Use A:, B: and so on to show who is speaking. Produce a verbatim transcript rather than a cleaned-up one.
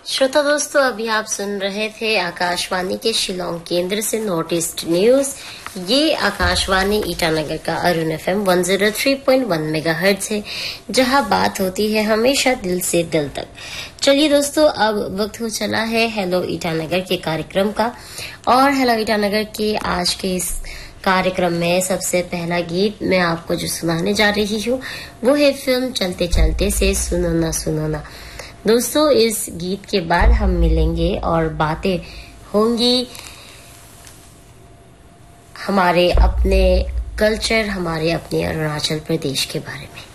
A: श्रोता दोस्तों, अभी आप सुन रहे थे आकाशवाणी के शिलोंग केंद्र से नॉर्थ ईस्ट न्यूज। ये आकाशवाणी ईटानगर का Arun F M one zero three point one megahertz है, जहां बात होती है हमेशा दिल से दिल तक। चलिए दोस्तों, अब वक्त हो चला है हेलो ईटानगर के कार्यक्रम का। और हेलो ईटानगर के आज के इस कार्यक्रम में सबसे पहला गीत मैं आपको जो सुनाने जा रही हूँ वो है फिल्म चलते चलते से सुनो ना सुनो ना। दोस्तों, इस गीत के बाद हम मिलेंगे और बातें होंगी हमारे अपने कल्चर, हमारे अपने अरुणाचल प्रदेश के बारे में।